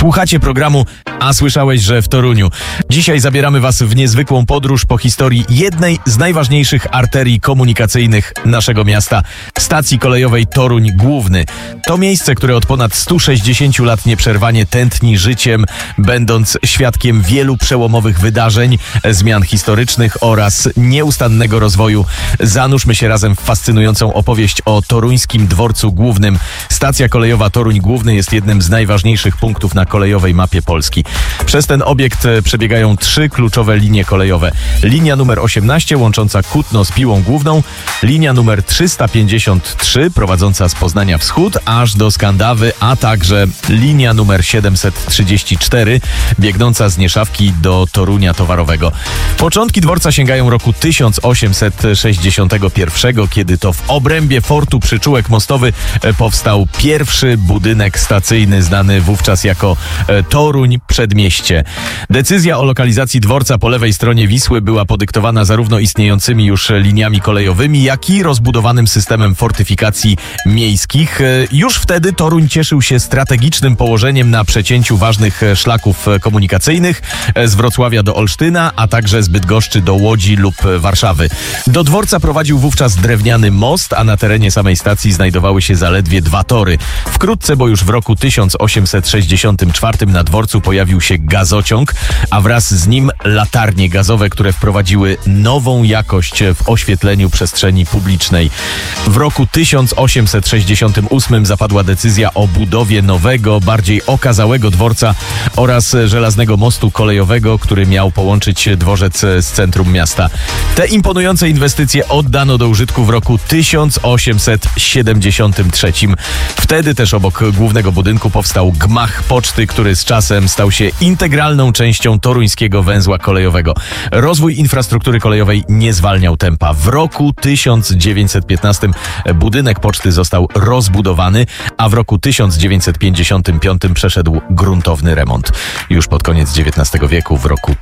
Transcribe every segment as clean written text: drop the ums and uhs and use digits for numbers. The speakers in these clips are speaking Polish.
Słuchacie programu A słyszałeś, że w Toruniu? Dzisiaj zabieramy Was w niezwykłą podróż po historii jednej z najważniejszych arterii komunikacyjnych naszego miasta, stacji kolejowej Toruń Główny. To miejsce, które od ponad 160 lat nieprzerwanie tętni życiem, będąc świadkiem wielu przełomowych wydarzeń, zmian historycznych oraz nieustannego rozwoju. Zanurzmy się razem w fascynującą opowieść o toruńskim dworcu głównym. Stacja kolejowa Toruń Główny jest jednym z najważniejszych punktów na kolejowej mapie Polski. Przez ten obiekt przebiegają 3 kluczowe linie kolejowe. Linia numer 18 łącząca Kutno z Piłą Główną, linia numer 353 prowadząca z Poznania wschód aż do Skandawy, a także linia numer 734 biegnąca z Nieszawki do Torunia Towarowego. Początki dworca sięgają roku 1861, kiedy to w obrębie fortu Przyczółek Mostowy powstał pierwszy budynek stacyjny znany wówczas jako Toruń Przedmieście. Decyzja o lokalizacji dworca po lewej stronie Wisły była podyktowana zarówno istniejącymi już liniami kolejowymi, jak i rozbudowanym systemem fortyfikacji miejskich. Już wtedy Toruń cieszył się strategicznym położeniem na przecięciu ważnych szlaków komunikacyjnych z Wrocławia do Olsztyna, a także z Bydgoszczy do Łodzi lub Warszawy. Do dworca prowadził wówczas drewniany most, a na terenie samej stacji znajdowały się zaledwie 2 tory. Wkrótce, bo już w roku 1864 na dworcu pojawił się gazociąg, a wraz z nim latarnie gazowe, które wprowadziły nową jakość w oświetleniu przestrzeni publicznej. W roku 1868 zapadła decyzja o budowie nowego, bardziej okazałego dworca oraz żelaznego mostu kolejowego, który miał połączyć dworzec z centrum miasta. Te imponujące inwestycje oddano do użytku w roku 1873. Wtedy też obok głównego budynku powstał gmach poczty, który z czasem stał się integralną częścią toruńskiego węzła kolejowego. Rozwój infrastruktury kolejowej nie zwalniał tempa. W roku 1915 budynek poczty został rozbudowany, a w roku 1955 przeszedł gruntowny remont. Już pod koniec XIX wieku, w roku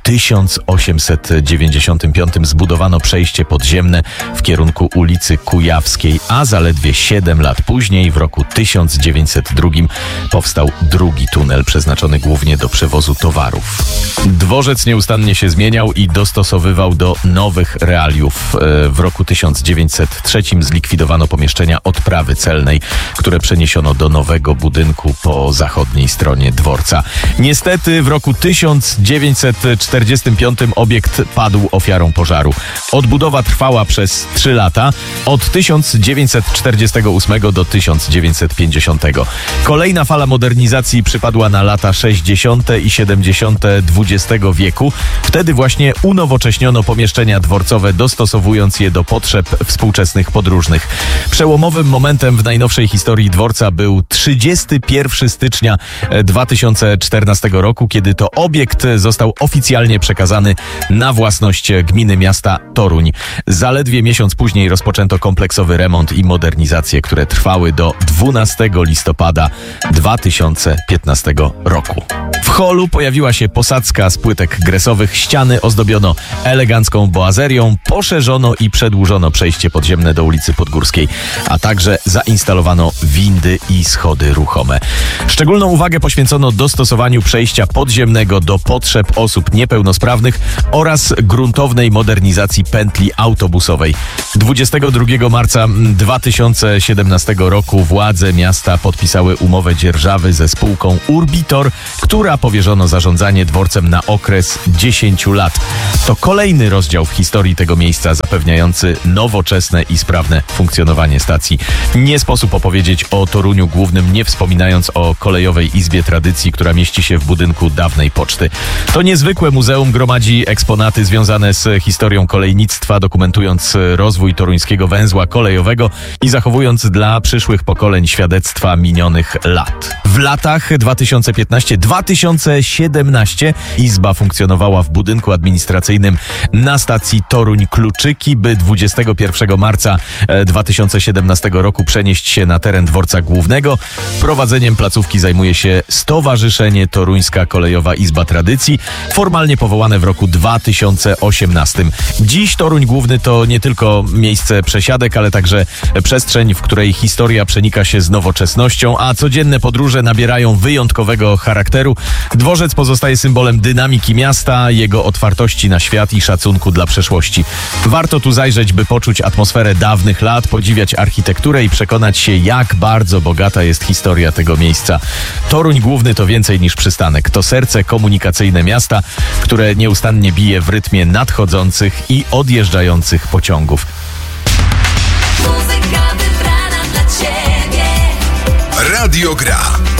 1895 zbudowano przejście podziemne w kierunku ulicy Kujawskiej, a zaledwie 7 lat później, w roku 1902 powstał drugi tunel przeznaczony głównie do przewozu towarów. Dworzec nieustannie się zmieniał i dostosowywał do nowych realiów. W roku 1903 zlikwidowano pomieszczenia odprawy celnej, które przeniesiono do nowego budynku po zachodniej stronie dworca. Niestety w roku 1945 obiekt padł ofiarą pożaru. Odbudowa trwała przez 3 lata, od 1948 do 1950. Kolejna fala modernizacji przypadła na lata 60. i 70. XX wieku. Wtedy właśnie unowocześniono pomieszczenia dworcowe, dostosowując je do potrzeb współczesnych podróżnych. Przełomowym momentem w najnowszej historii dworca był 31 stycznia 2014 roku, kiedy to obiekt został oficjalnie przekazany na własność gminy miasta Toruń. Zaledwie miesiąc później rozpoczęto kompleksowy remont i modernizacje, które trwały do 12 listopada 2015 roku. W holu pojawiła się posadzka z płytek gresowych, ściany ozdobiono elegancką boazerią, poszerzono i przedłużono przejście podziemne do ulicy Podgórskiej, a także zainstalowano windy i schody ruchome. Szczególną uwagę poświęcono dostosowaniu przejścia podziemnego do potrzeb osób niepełnosprawnych oraz gruntownej modernizacji pętli autobusowej. 22 marca 2017 roku władze miasta podpisały umowę dzierżawy ze spółką Urbitor, która powierzono zarządzanie dworcem na okres 10 lat. To kolejny rozdział w historii tego miejsca zapewniający nowoczesne i sprawne funkcjonowanie stacji. Nie sposób opowiedzieć o Toruniu Głównym, nie wspominając o Kolejowej Izbie Tradycji, która mieści się w budynku dawnej poczty. To niezwykłe muzeum gromadzi eksponaty związane z historią kolejnictwa, dokumentując rozwój toruńskiego węzła kolejowego i zachowując dla przyszłych pokoleń świadectwa minionych lat. W latach 2015-2017 izba funkcjonowała w budynku administracyjnym na stacji Toruń Kluczyki, by 21 marca 2017 roku przenieść się na teren dworca głównego. Prowadzeniem placówki zajmuje się Stowarzyszenie Toruńska Kolejowa Izba Tradycji, formalnie powołane w roku 2018. Dziś Toruń Główny to nie tylko miejsce przesiadek, ale także przestrzeń, w której historia przenika się z nowoczesnością, a codzienne podróże nabierają wyjątkowego wyjątkowego charakteru. Dworzec pozostaje symbolem dynamiki miasta, jego otwartości na świat i szacunku dla przeszłości. Warto tu zajrzeć, by poczuć atmosferę dawnych lat, podziwiać architekturę i przekonać się, jak bardzo bogata jest historia tego miejsca. Toruń Główny to więcej niż przystanek. To serce komunikacyjne miasta, które nieustannie bije w rytmie nadchodzących i odjeżdżających pociągów. Muzyka wybrana dla Ciebie. Radio Gra.